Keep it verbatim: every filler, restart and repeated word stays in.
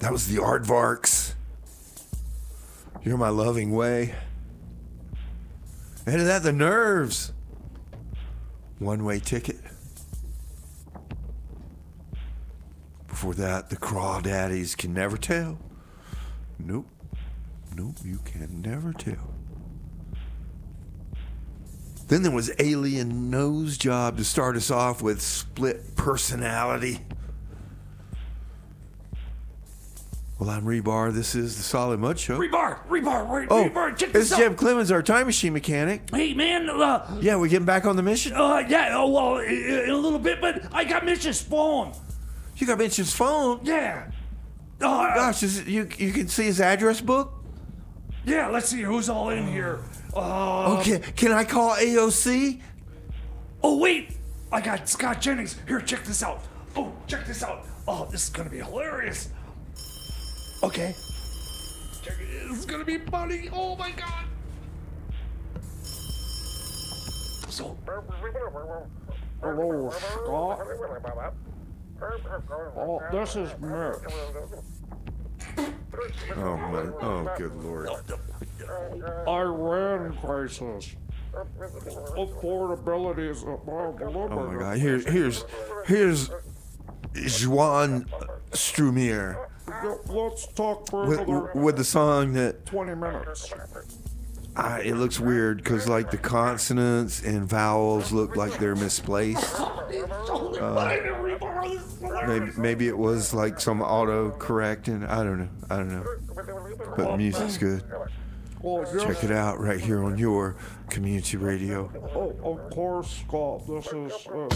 That was the Aardvarks. You're My Loving Way. Ahead of that, the Nerves. One Way Ticket. Before that, the Crawdaddies, Can Never Tell. Nope. Nope, you can never tell. Then there was Alien Nose Job to start us off with Split Personality. Well, I'm Rebar. This is the Solid Mud Show. Rebar, Rebar, Re- Oh, Rebar, check it's this out. Jeb Clemens, our time machine mechanic. Hey, man, uh, Yeah, we getting back on the mission? uh, yeah, oh, well, in, in a little bit, but I got Mitch's phone. You got Mitch's phone? Yeah. Uh, Gosh, is it, you you can see his address book? yeah, let's see who's all in here. Uh, Okay, can I call A O C? Oh, wait, I got Scott Jennings. Here, check this out. Oh, check this out. Oh, this is gonna be hilarious. Okay. Check it. This is gonna be funny. Oh my god. So. Hello, Scott. Oh, this is Mitch. Oh my! Oh, good lord! Iran crisis. Affordability is above the limit. Oh my God! Here, here's here's Juan Strumier Let's talk for with, another with the song that twenty minutes. I, it looks weird because like the consonants and vowels look like they're misplaced. Uh, maybe, maybe it was like some auto correcting. I don't know. I don't know. But the music's good. Well, yes. Check it out right here on your community radio. Oh, of course, Scott. This is uh,